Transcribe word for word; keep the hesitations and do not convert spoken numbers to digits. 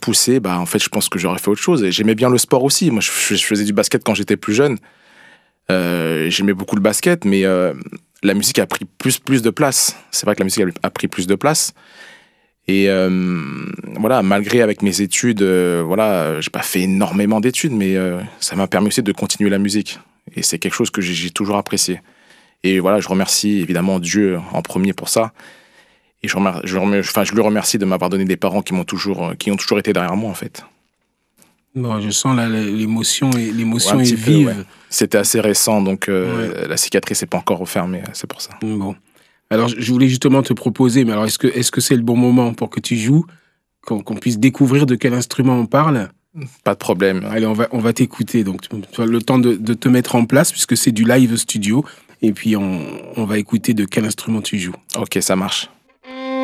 poussé, bah, en fait, je pense que j'aurais fait autre chose. Et j'aimais bien le sport aussi. Moi, je, je faisais du basket quand j'étais plus jeune. Euh, j'aimais beaucoup le basket, mais euh, la musique a pris plus, plus de place. C'est vrai que la musique a pris plus de place. Et euh, voilà, malgré avec mes études, euh, voilà, j'ai pas fait énormément d'études, mais euh, ça m'a permis aussi de continuer la musique. Et c'est quelque chose que j'ai, j'ai toujours apprécié. Et voilà, je remercie évidemment Dieu en premier pour ça. Et je, remercie, je, remercie, enfin, je le remercie de m'avoir donné des parents qui m'ont toujours, qui ont toujours été derrière moi, en fait. Bon, je sens là, l'émotion, l'émotion ouais, est peu, vive. Ouais. C'était assez récent, donc euh, ouais. la cicatrice n'est pas encore refermée, c'est pour ça. Bon. Alors, je voulais justement te proposer, mais alors, est-ce que, est-ce que c'est le bon moment pour que tu joues, qu'on, qu'on puisse découvrir de quel instrument on parle? Pas de problème. Allez, on va, on va t'écouter. Donc, tu as le temps de, de te mettre en place, puisque c'est du live studio. Et puis, on, on va écouter de quel instrument tu joues. Ok, ça marche.